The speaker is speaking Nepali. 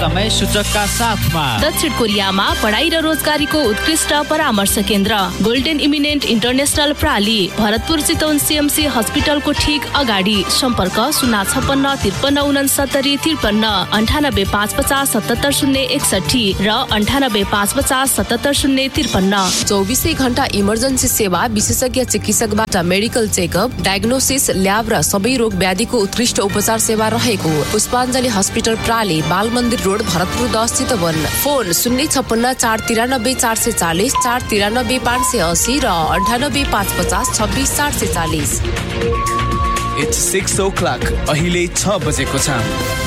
समय सूचकका साथमा दक्षिण कोरियामा पढाइ र रोजगारीको उत्कृष्ट परामर्श केन्द्र golden eminent international प्राली Bharatpur Chitwan CMC हस्पिटलको ठीक अगाडि सम्पर्क 056 53 69 53 98 550 77 061 र 98 550 77 053। 24 घण्टा इमर्जेन्सी सेवा, विशेषज्ञ चिकित्सकबाट मेडिकल चेकअप, डायग्नोसिस, ल्याब र सबै रोग व्याधिको उत्कृष्ट उपचार सेवा रहेको पुष्पाञ्जली हस्पिटल प्राली, बाल मन्दिर रोड, भरतपुर 10 चितवन। फोन 056 493 440 493 580 र 98 550 26 440। It's 6 o'clock. अहिले 6 बजेको छ।